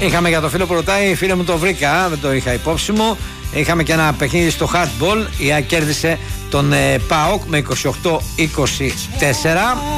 Είχαμε για το φίλο που ρωτάει, φίλε μου το βρήκα, δεν το είχα υπόψη μου. Είχαμε και ένα παιχνίδι στο hardball. Η ΑΕΚ κέρδισε τον ΠΑΟΚ με 28-24.